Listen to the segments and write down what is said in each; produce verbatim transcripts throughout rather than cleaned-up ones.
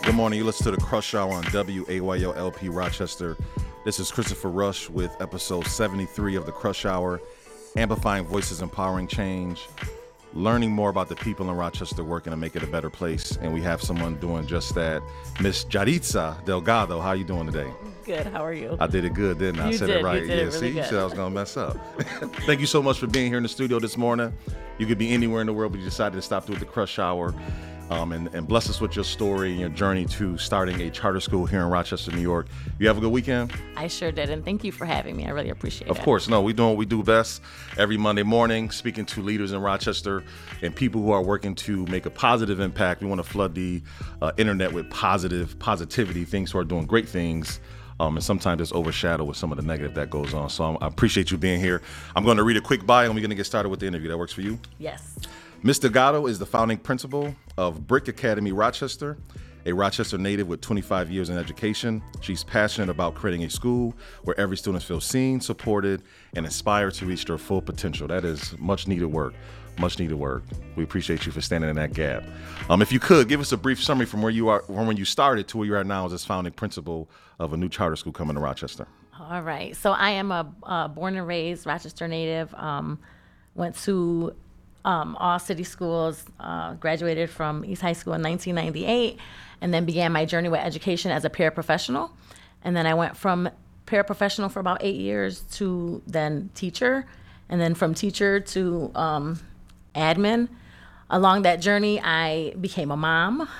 Good morning. You listen to the Crush Hour on W A Y O L P Rochester. This is Christopher Rush with episode seventy-three of the Crush Hour, amplifying voices, empowering change, learning more about the people in Rochester working to make it a better place. And we have someone doing just that. Miss Yaritza Delgado, how you doing today? Good. How are you? I did it good, didn't I? You I said did, it right. you did yeah, it really see, you good. said I was going to mess up. Thank you so much for being here in the studio this morning. You could be anywhere in the world, but you decided to stop through at the Crush Hour. Um, and, and bless us with your story and your journey to starting a charter school here in Rochester, New York. You have a good weekend? I sure did, and thank you for having me. I really appreciate Of it. Of course. No, we're doing what we do best every Monday morning, speaking to leaders in Rochester and people who are working to make a positive impact. We want to flood the uh, internet with positive positivity, things who are doing great things. Um, and sometimes it's overshadowed with some of the negative that goes on. So I'm, I appreciate you being here. I'm going to read a quick bio and we're going to get started with the interview. That works for you? Yes. Miz Delgado is the founding principal of Brick Academy Rochester, a Rochester native with twenty-five years in education. She's passionate about creating a school where every student feels seen, supported, and inspired to reach their full potential. That is much needed work, much needed work. We appreciate you for standing in that gap. Um, if you could, give us a brief summary from where you are, from when you started to where you are now as this founding principal of a new charter school coming to Rochester. All right. So I am a uh, born and raised Rochester native. Um, went to Um, all city schools, uh, graduated from East High School in nineteen ninety-eight, and then began my journey with education as a paraprofessional. And then I went from paraprofessional for about eight years to then teacher, and then from teacher to um, admin. Along that journey, I became a mom,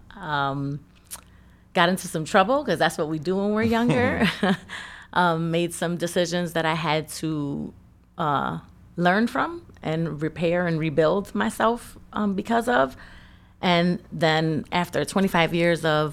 um, got into some trouble, because that's what we do when we're younger, um, made some decisions that I had to uh, learn from and repair and rebuild myself um, because of. And then after twenty-five years of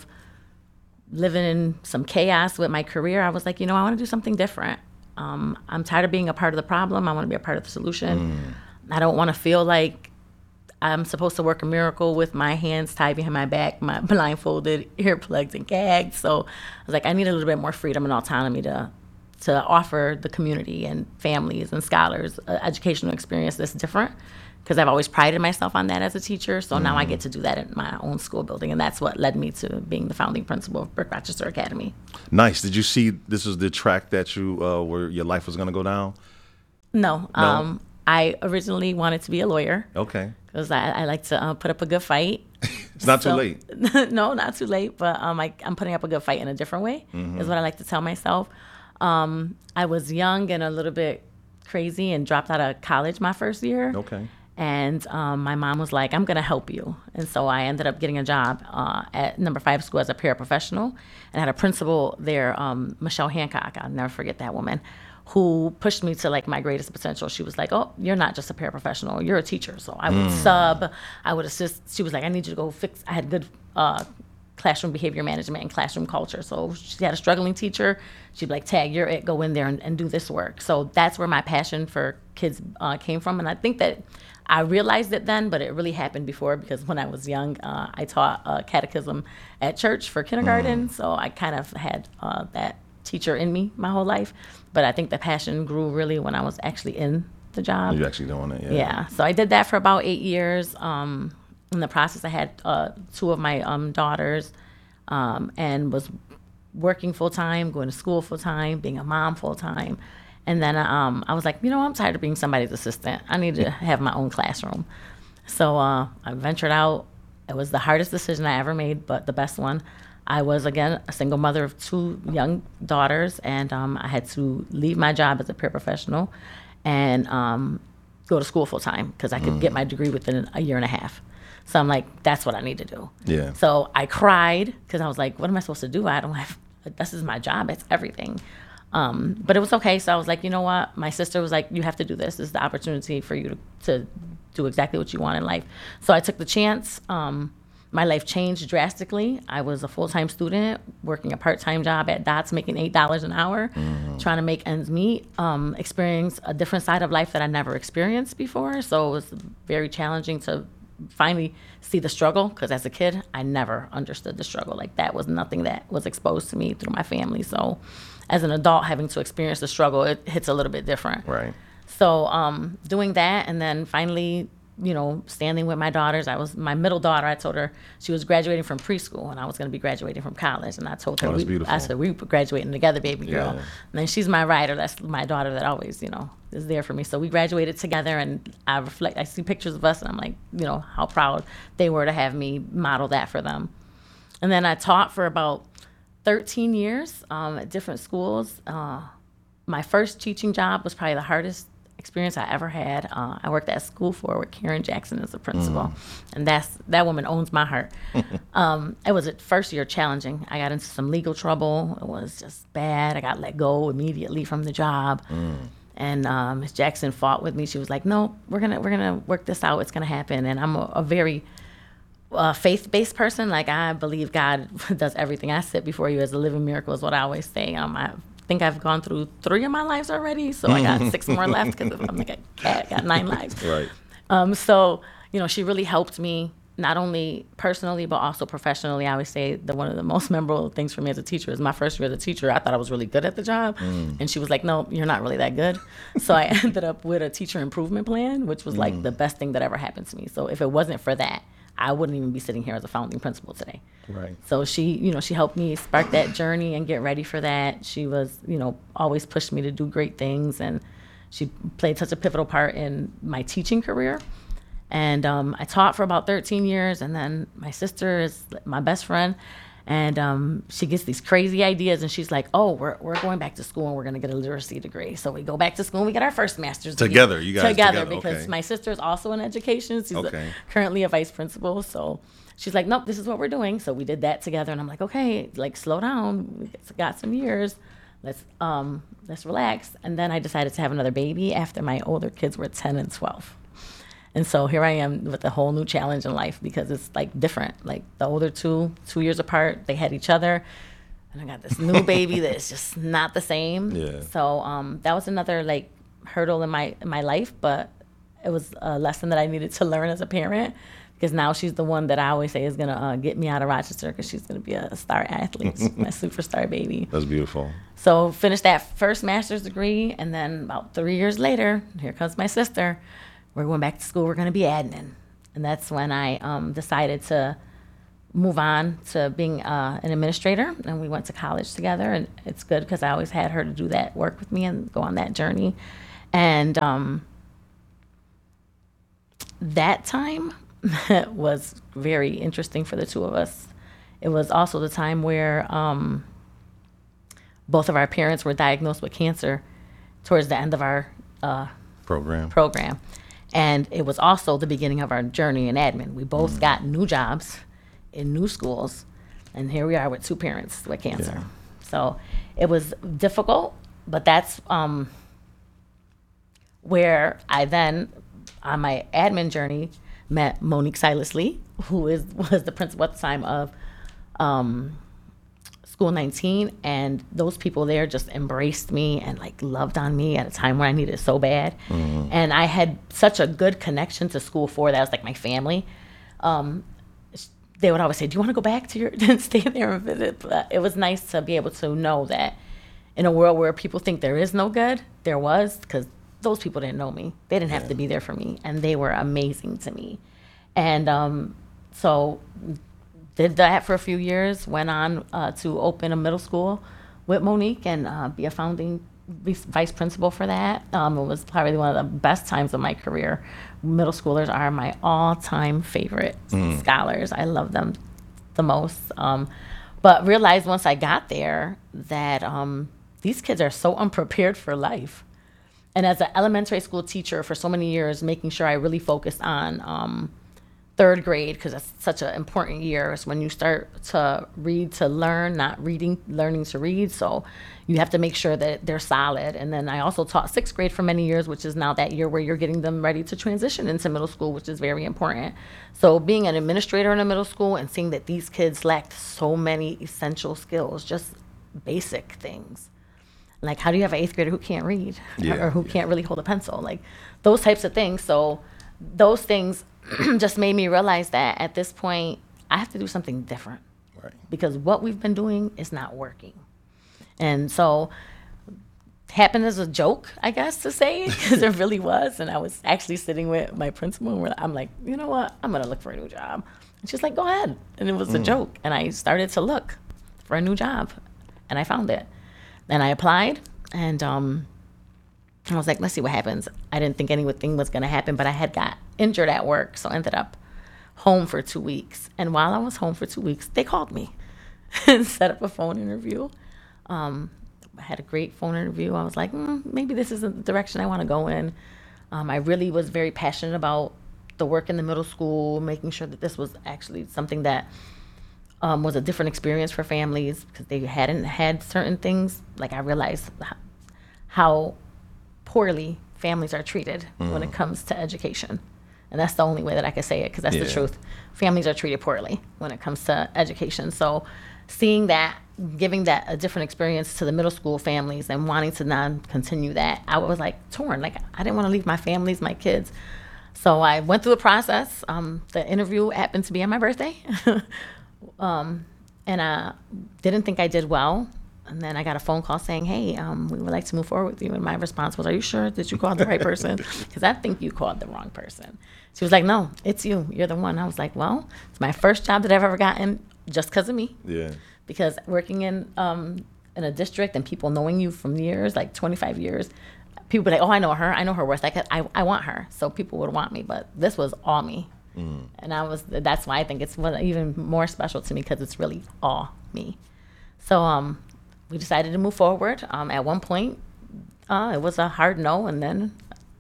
living in some chaos with my career, I was like, you know, I want to do something different. Um, I'm tired of being a part of the problem. I want to be a part of the solution. Mm. I don't want to feel like I'm supposed to work a miracle with my hands tied behind my back, my blindfolded, earplugged, and gagged. So I was like, I need a little bit more freedom and autonomy to to offer the community and families and scholars an educational experience that's different, because I've always prided myself on that as a teacher. So mm. now I get to do that in my own school building, and that's what led me to being the founding principal of Brick Rochester Academy. Nice. Did you see this was the track that you, uh, where your life was going to go down? No. no? Um, I originally wanted to be a lawyer. Okay. Because I, I like to uh, put up a good fight. It's not so, too late. No, not too late, but um, I, I'm putting up a good fight in a different way, mm-hmm. is what I like to tell myself. Um, I was young and a little bit crazy and dropped out of college my first year. Okay. And um, my mom was like, I'm going to help you. And so I ended up getting a job uh, at number five school as a paraprofessional, and had a principal there, um, Michelle Hancock. I'll never forget that woman, who pushed me to like my greatest potential. She was like, oh, you're not just a paraprofessional, you're a teacher. So I would mm. sub, I would assist. She was like, I need you to go fix, I had good uh, classroom behavior management and classroom culture. So she had a struggling teacher. She'd be like, Tag, you're it, go in there and, and do this work. So that's where my passion for kids uh, came from. And I think that I realized it then, but it really happened before, because when I was young, uh, I taught uh, catechism at church for kindergarten. Mm. So I kind of had uh, that teacher in me my whole life. But I think the passion grew really when I was actually in the job. You're actually doing it, yeah. Yeah. So I did that for about eight years. Um, in the process, I had uh, two of my um, daughters, um, and was working full-time, going to school full-time, being a mom full-time. And then um, I was like, you know, I'm tired of being somebody's assistant. I need to have my own classroom. So uh, I ventured out. It was the hardest decision I ever made, but the best one. I was, again, a single mother of two young daughters, and um, I had to leave my job as a paraprofessional and um, go to school full-time, because I could mm. get my degree within a year and a half. So I'm like, that's what I need to do. Yeah. So I cried, because I was like, what am I supposed to do? I don't have, this is my job. It's everything. Um, but it was okay. So I was like, you know what? My sister was like, you have to do this. This is the opportunity for you to, to do exactly what you want in life. So I took the chance. Um, my life changed drastically. I was a full-time student, working a part-time job at Dots, making eight dollars an hour, mm-hmm. trying to make ends meet, um, experience a different side of life that I never experienced before. So it was very challenging to finally see the struggle, because as a kid, I never understood the struggle. Like, that was nothing that was exposed to me through my family. So as an adult, having to experience the struggle, it hits a little bit different. Right. So um, doing that, and then finally you know, standing with my daughters. I was my middle daughter. I told her she was graduating from preschool, and I was going to be graduating from college. And I told her, Oh, that's we, beautiful. I said, we graduating together, baby girl. Yeah. And then she's my rider. That's my daughter that always, you know, is there for me. So we graduated together, and I reflect. I see pictures of us, and I'm like, you know, how proud they were to have me model that for them. And then I taught for about thirteen years um, at different schools. Uh, my first teaching job was probably the hardest experience I ever had. Uh, I worked at School Four with Karen Jackson as a principal, mm. and that's that woman owns my heart. um, it was at first year challenging. I got into some legal trouble. It was just bad. I got let go immediately from the job, mm. and um, Miz Jackson fought with me. She was like, "No, we're gonna we're gonna work this out. It's gonna happen." And I'm a, a very uh, faith-based person. Like, I believe God does everything. I sit before you as a living miracle is what I always say. Um, I think I've gone through three of my lives already, so I got six more left because I'm like a cat, got nine lives. Right. Um, so, you know, she really helped me, not only personally, but also professionally. I always say that one of the most memorable things for me as a teacher is my first year as a teacher, I thought I was really good at the job. Mm. And she was like, no, you're not really that good. So I ended up with a teacher improvement plan, which was like mm. the best thing that ever happened to me. So if it wasn't for that, I wouldn't even be sitting here as a founding principal today. Right. So she, you know, she helped me spark that journey and get ready for that. She was, you know, always pushed me to do great things, and she played such a pivotal part in my teaching career. And um, I taught for about thirteen years, and then my sister is my best friend, and um, she gets these crazy ideas, and she's like, "Oh, we're we're going back to school, and we're going to get a literacy degree." So we go back to school, and we get our first master's degree. Together, you guys together, together. because Okay. my sister is also in education. She's Okay. a, currently a vice principal, so she's like, "Nope, this is what we're doing." So we did that together, and I'm like, "Okay, like slow down. We got some years. Let's um let's relax." And then I decided to have another baby after my older kids were ten and twelve. And so here I am with a whole new challenge in life, because it's like different. Like the older two, two years apart, they had each other. And I got this new baby that is just not the same. Yeah. So um, that was another like hurdle in my in my life, but it was a lesson that I needed to learn as a parent, because now she's the one that I always say is going to uh, get me out of Rochester, because she's going to be a star athlete, my superstar baby. That's beautiful. So finished that first master's degree, and then about three years later, here comes my sister. We're going back to school. We're going to be admin. And that's when I um, decided to move on to being uh, an administrator. And we went to college together. And it's good because I always had her to do that work with me and go on that journey. And um, that time was very interesting for the two of us. It was also the time where um, both of our parents were diagnosed with cancer towards the end of our uh, Program. program. And it was also the beginning of our journey in admin. We both mm. got new jobs in new schools, and here we are with two parents with cancer. Yeah. So it was difficult, but that's um, where I then, on my admin journey, met Monique Silas Lee, who is was the principal at the time of um, School nineteen, and those people there just embraced me and like loved on me at a time when I needed it so bad. Mm-hmm. And I had such a good connection to School Four that was like my family. Um, they would always say, "Do you want to go back to your and stay there and visit?" But it was nice to be able to know that in a world where people think there is no good, there was, because those people didn't know me. They didn't have yeah. to be there for me, and they were amazing to me. And um, so. Did that for a few years, went on uh, to open a middle school with Monique and uh, be a founding vice principal for that. Um, it was probably one of the best times of my career. Middle schoolers are my all-time favorite mm. scholars. I love them the most. Um, but realized once I got there that um, these kids are so unprepared for life. And as an elementary school teacher for so many years, making sure I really focused on um, third grade, because that's such an important year. It's when you start to read to learn, not reading, learning to read. So you have to make sure that they're solid. And then I also taught sixth grade for many years, which is now that year where you're getting them ready to transition into middle school, which is very important. So being an administrator in a middle school and seeing that these kids lacked so many essential skills, just basic things. Like, how do you have an eighth grader who can't read yeah, or who yeah. can't really hold a pencil? Like those types of things. So those things just made me realize that at this point, I have to do something different. Right. Because what we've been doing is not working. And so happened as a joke, I guess, to say, because it really was. And I was actually sitting with my principal, and we're- I'm like, you know what? I'm going to look for a new job. And she's like, go ahead. And it was a joke. And I started to look for a new job, and I found it. And I applied, and um, I was like, let's see what happens. I didn't think anything was going to happen, but I had got injured at work, so I ended up home for two weeks. And while I was home for two weeks, they called me and set up a phone interview. Um, I had a great phone interview. I was like, mm, maybe this isn't the direction I want to go in. Um, I really was very passionate about the work in the middle school, making sure that this was actually something that um, was a different experience for families, because they hadn't had certain things. Like, I realized h- how poorly families are treated mm. when it comes to education. And that's the only way that I can say it, because that's Yeah. the truth. Families are treated poorly when it comes to education. So seeing that, giving that a different experience to the middle school families and wanting to non continue that, I was like torn. Like, I didn't want to leave my families, my kids. So I went through the process. Um, the interview happened to be on my birthday. um, and I didn't think I did well. And then I got a phone call saying, hey, um, we would like to move forward with you. And my response was, are you sure that you called the right person? Because I think you called the wrong person. She was like, no, it's you. You're the one. I was like, well, it's my first job that I've ever gotten just because of me. Yeah. Because working in um, in a district and people knowing you from years, like twenty-five years, people be like, oh, I know her. I know her worth. Like, I, I want her. So people would want me. But this was all me. Mm. And I was, that's why I think it's even more special to me, because it's really all me. So um, we decided to move forward. Um, at one point, uh, it was a hard no. And then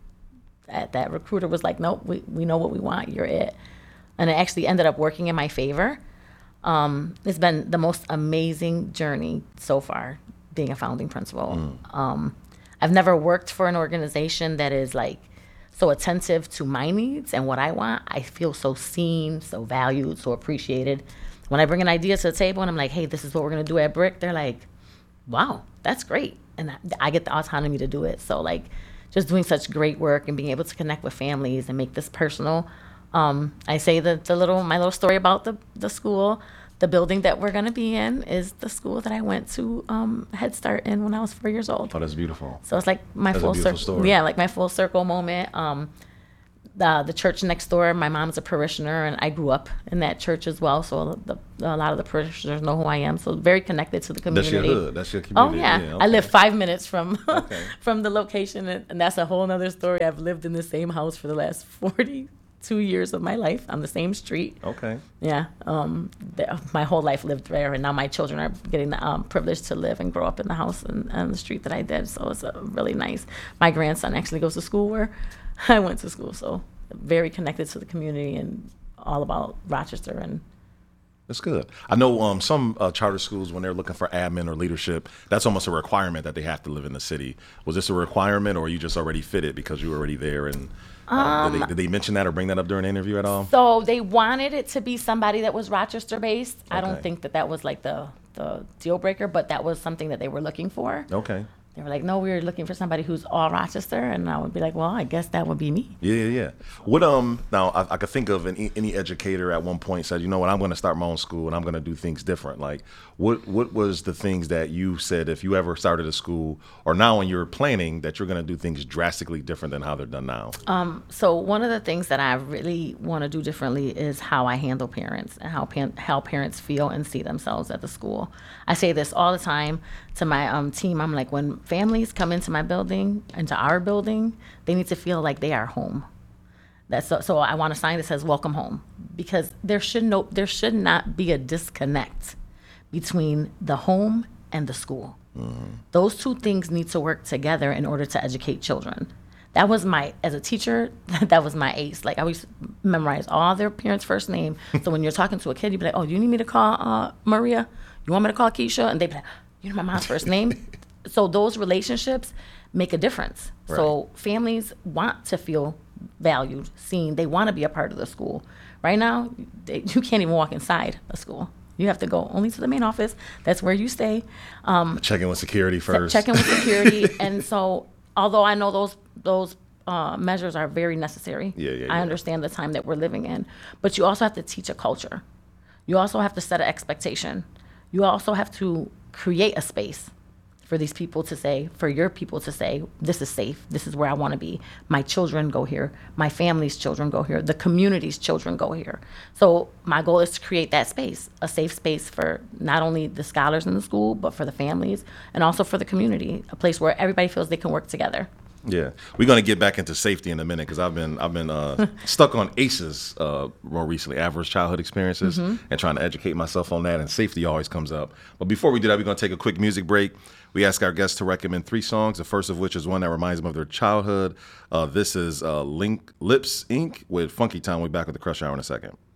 that, that recruiter was like, nope, we, we know what we want. You're it. And it actually ended up working in my favor. Um, it's been the most amazing journey so far, being a founding principal. Mm. Um, I've never worked for an organization that is like so attentive to my needs and what I want. I feel so seen, so valued, so appreciated. When I bring an idea to the table and I'm like, hey, this is what we're going to do at Brick, they're like, wow, that's great. And I, I get the autonomy to do it. So like just doing such great work and being able to connect with families and make this personal. Um, I say the, the little, my little story about the, the school. The building that we're going to be in is the school that I went to um, Head Start in when I was four years old. Oh, that's beautiful. So it's like my that's full circle. Yeah, like my full circle moment. Um, the the church next door, my mom's a parishioner, and I grew up in that church as well. So the, a lot of the parishioners know who I am. So very connected to the community. That's your hood. That's your community. Oh yeah, yeah okay. I live five minutes from okay. from the location, and, and that's a whole other story. I've lived in the same house for the last forty-two years of my life on the same street. Okay. Yeah. Um, the, my whole life lived there, and now my children are getting the um, privilege to live and grow up in the house and, and the street that I did. So it's uh, really nice. My grandson actually goes to school where I went to school, so very connected to the community and all about Rochester. And that's good. I know um, some uh, charter schools, when they're looking for admin or leadership, that's almost a requirement that they have to live in the city. Was this a requirement, or you just already fit it because you were already there? And uh, um, did, they, did they mention that or bring that up during the interview at all? So they wanted it to be somebody that was Rochester based. Okay. I don't think that that was like the, the deal breaker, but that was something that they were looking for. Okay. They were like, no, we were looking for somebody who's all Rochester. And I would be like, well, I guess that would be me. Yeah, yeah, yeah. What, um, now, I, I could think of any, any educator at one point said, you know what, I'm going to start my own school and I'm going to do things different. Like, what what was the things that you said if you ever started a school, or now when you're planning, that you're going to do things drastically different than how they're done now? Um, so one of the things that I really want to do differently is how I handle parents and how, pa- how parents feel and see themselves at the school. I say this all the time to my um, team. I'm like, when families come into my building, into our building, they need to feel like they are home. That's so, so I want a sign that says welcome home, because there should no there should not be a disconnect between the home and the school. Mm-hmm. Those two things need to work together in order to educate children. That was my, as a teacher, that was my ace. Like, I always memorize all their parents' first name. So when you're talking to a kid, you'd be like, oh, you need me to call uh, Maria? You want me to call Keisha? And they'd be like, you know my mom's first name? So those relationships make a difference. Right. So families want to feel valued, seen. They want to be a part of the school. Right now, they, you can't even walk inside a school. You have to go only to the main office. That's where you stay. Um, check in with security first. Check in with security. And so, although I know those those uh, measures are very necessary, yeah, yeah, I yeah. understand the time that we're living in. But you also have to teach a culture. You also have to set an expectation. You also have to create a space for these people to say, for your people to say, this is safe, this is where I want to be. My children go here, my family's children go here, the community's children go here. So my goal is to create that space, a safe space for not only the scholars in the school, but for the families and also for the community, a place where everybody feels they can work together. Yeah, we're gonna get back into safety in a minute because I've been I've been uh, stuck on ACEs uh, more recently, adverse childhood experiences, mm-hmm. and trying to educate myself on that. And safety always comes up. But before we do that, we're gonna take a quick music break. We ask our guests to recommend three songs. The first of which is one that reminds them of their childhood. Uh, this is uh, Link Lips Incorporated with Funky Town. We'll be back with the Crush Hour in a second.